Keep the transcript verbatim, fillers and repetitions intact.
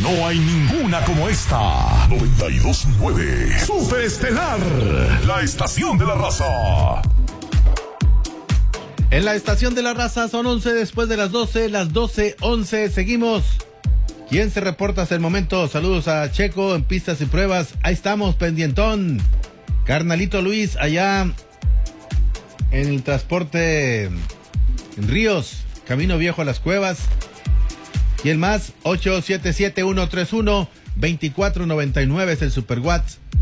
No hay ninguna como esta. noventa y dos punto nueve Super Estelar, la estación de la raza. En la estación de la raza son once después de las doce, las doce once. Seguimos. ¿Quién se reporta hasta el momento? Saludos a Checo en pistas y pruebas. Ahí estamos, pendientón. Carnalito Luis, allá en el transporte en Ríos, Camino Viejo a las Cuevas. ¿Quién más? ocho siete siete, uno tres uno, dos cuatro nueve nueve es el Super WhatsApp